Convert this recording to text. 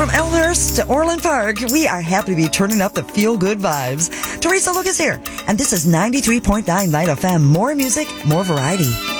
From Elmhurst to Orland Park, we are happy to be turning up the feel-good vibes. Teresa Lucas here, and this is 93.9 Light FM. More music, more variety.